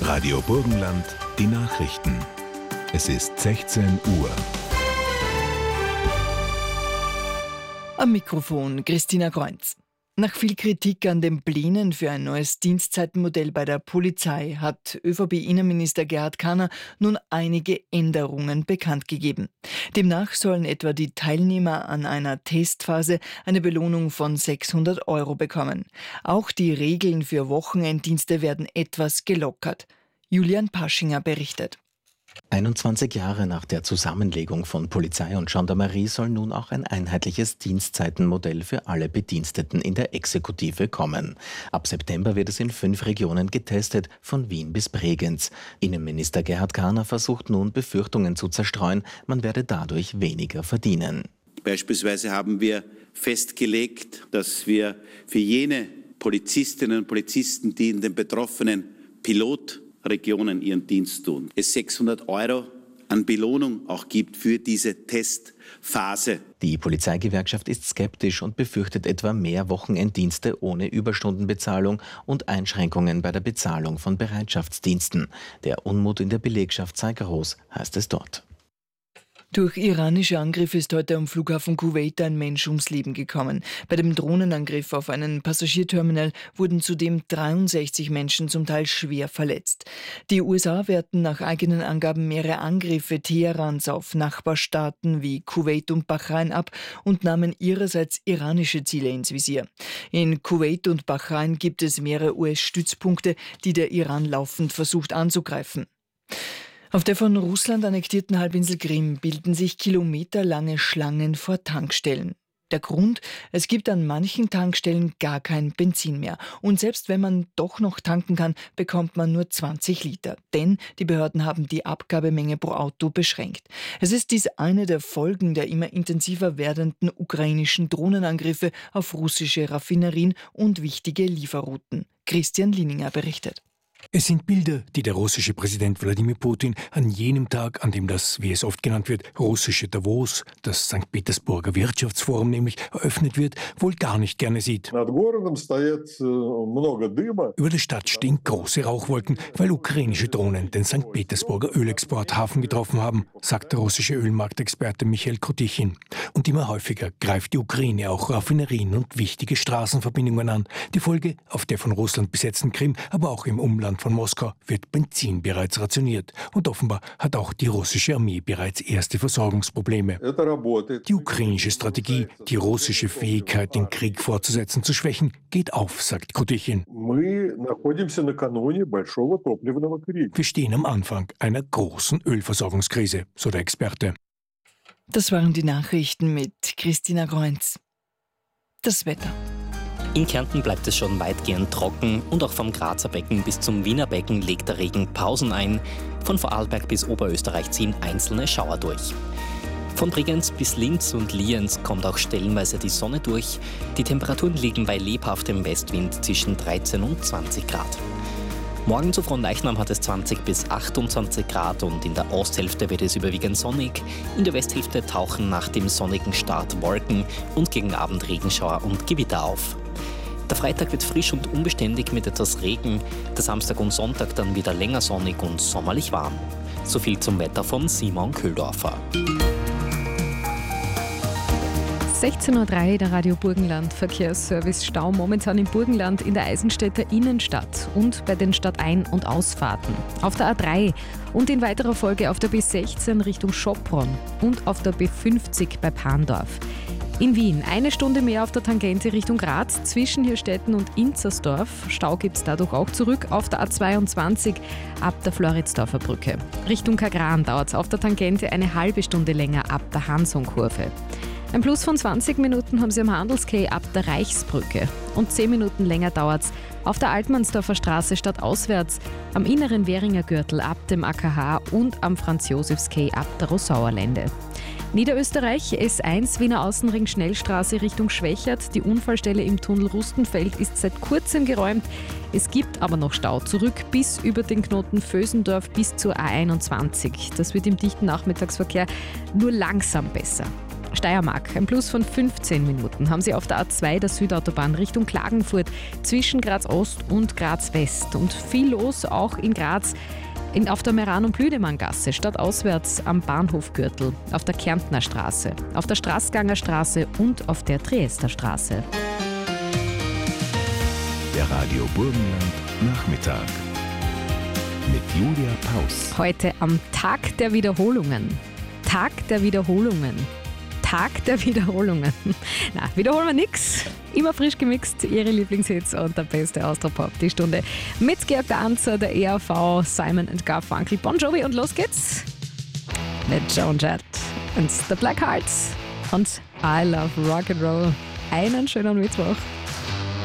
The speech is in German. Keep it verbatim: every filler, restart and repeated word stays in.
Radio Burgenland, die Nachrichten. Es ist sechzehn Uhr. Am Mikrofon Christina Kreunz. Nach viel Kritik an den Plänen für ein neues Dienstzeitenmodell bei der Polizei hat ÖVP-Innenminister Gerhard Kahner nun einige Änderungen bekannt gegeben. Demnach sollen etwa die Teilnehmer an einer Testphase eine Belohnung von sechshundert Euro bekommen. Auch die Regeln für Wochenenddienste werden etwas gelockert. Julian Paschinger berichtet. einundzwanzig Jahre nach der Zusammenlegung von Polizei und Gendarmerie soll nun auch ein einheitliches Dienstzeitenmodell für alle Bediensteten in der Exekutive kommen. Ab September wird es in fünf Regionen getestet, von Wien bis Bregenz. Innenminister Gerhard Kahner versucht nun, Befürchtungen zu zerstreuen, man werde dadurch weniger verdienen. Beispielsweise haben wir festgelegt, dass wir für jene Polizistinnen und Polizisten, die in den betroffenen Pilot Regionen ihren Dienst tun, es sechshundert Euro an Belohnung auch gibt für diese Testphase. Die Polizeigewerkschaft ist skeptisch und befürchtet etwa mehr Wochenenddienste ohne Überstundenbezahlung und Einschränkungen bei der Bezahlung von Bereitschaftsdiensten. Der Unmut in der Belegschaft sei groß, heißt es dort. Durch iranische Angriffe ist heute am Flughafen Kuwait ein Mensch ums Leben gekommen. Bei dem Drohnenangriff auf einen Passagierterminal wurden zudem dreiundsechzig Menschen zum Teil schwer verletzt. Die U S A wehrten nach eigenen Angaben mehrere Angriffe Teherans auf Nachbarstaaten wie Kuwait und Bahrain ab und nahmen ihrerseits iranische Ziele ins Visier. In Kuwait und Bahrain gibt es mehrere U S-Stützpunkte, die der Iran laufend versucht anzugreifen. Auf der von Russland annektierten Halbinsel Krim bilden sich kilometerlange Schlangen vor Tankstellen. Der Grund? Es gibt an manchen Tankstellen gar kein Benzin mehr. Und selbst wenn man doch noch tanken kann, bekommt man nur zwanzig Liter. Denn die Behörden haben die Abgabemenge pro Auto beschränkt. Es ist dies eine der Folgen der immer intensiver werdenden ukrainischen Drohnenangriffe auf russische Raffinerien und wichtige Lieferrouten. Christian Lininger berichtet. Es sind Bilder, die der russische Präsident Wladimir Putin an jenem Tag, an dem das, wie es oft genannt wird, russische Davos, das Sankt Petersburger Wirtschaftsforum nämlich, eröffnet wird, wohl gar nicht gerne sieht. Über der Stadt stehen große Rauchwolken, weil ukrainische Drohnen den Sankt Petersburger Ölexporthafen getroffen haben, sagt der russische Ölmarktexperte Michail Kutichin. Und immer häufiger greift die Ukraine auch Raffinerien und wichtige Straßenverbindungen an. Die Folge auf der von Russland besetzten Krim, aber auch im Umland von Moskau wird Benzin bereits rationiert. Und offenbar hat auch die russische Armee bereits erste Versorgungsprobleme. Die ukrainische Strategie, die russische Fähigkeit, den Krieg fortzusetzen, zu schwächen, geht auf, sagt Kutichin. Wir stehen am Anfang einer großen Ölversorgungskrise, so der Experte. Das waren die Nachrichten mit Christina Kreunz. Das Wetter. In Kärnten bleibt es schon weitgehend trocken und auch vom Grazer Becken bis zum Wiener Becken legt der Regen Pausen ein. Von Vorarlberg bis Oberösterreich ziehen einzelne Schauer durch. Von Bregenz bis Linz und Lienz kommt auch stellenweise die Sonne durch. Die Temperaturen liegen bei lebhaftem Westwind zwischen dreizehn und zwanzig Grad. Morgen zu Fronleichnam hat es zwanzig bis achtundzwanzig Grad und in der Osthälfte wird es überwiegend sonnig. In der Westhälfte tauchen nach dem sonnigen Start Wolken und gegen Abend Regenschauer und Gewitter auf. Der Freitag wird frisch und unbeständig mit etwas Regen, der Samstag und Sonntag dann wieder länger sonnig und sommerlich warm. So viel zum Wetter von Simon Köhldorfer. sechzehn Uhr drei, der Radio Burgenland Verkehrsservice. Stau momentan im Burgenland in der Eisenstädter Innenstadt und bei den Stadtein- und Ausfahrten. Auf der A drei und in weiterer Folge auf der B sechzehn Richtung Schopron und auf der B fünfzig bei Pandorf. In Wien eine Stunde mehr auf der Tangente Richtung Graz zwischen Hirstetten und Inzersdorf. Stau gibt es dadurch auch zurück auf der A zweiundzwanzig ab der Floridsdorfer Brücke. Richtung Kagran dauert es auf der Tangente eine halbe Stunde länger ab der Hansonkurve. Ein Plus von zwanzig Minuten haben Sie am Handelskay ab der Reichsbrücke. Und zehn Minuten länger dauert es auf der Altmannsdorfer Straße stadtauswärts, am inneren Währinger Gürtel ab dem A K H und am Franz-Josefs-Quai ab der Rossauerlände. Niederösterreich S eins Wiener Außenring Schnellstraße Richtung Schwächert. Die Unfallstelle im Tunnel Rustenfeld ist seit kurzem geräumt. Es gibt aber noch Stau zurück bis über den Knoten Vösendorf bis zur A einundzwanzig. Das wird im dichten Nachmittagsverkehr nur langsam besser. Steiermark, ein Plus von fünfzehn Minuten haben Sie auf der A zwei der Südautobahn Richtung Klagenfurt zwischen Graz Ost und Graz West. Und viel los auch in Graz. In, auf der Meran- und Blüdemanngasse, stadtauswärts am Bahnhofgürtel, auf der Kärntner Straße, auf der Straßganger Straße und auf der Triester Straße. Der Radio Burgenland Nachmittag mit Julia Paus. Heute am Tag der Wiederholungen. Tag der Wiederholungen. Tag der Wiederholungen. Na, wiederholen wir nix. Immer frisch gemixt, Ihre Lieblingshits und der beste Austropop. Die Stunde mit Georg Danzer, der E R V, Simon and Garfunkel, Bon Jovi und los geht's mit Joan Jett und The Black Hearts und I Love Rock and Roll. Einen schönen Mittwoch.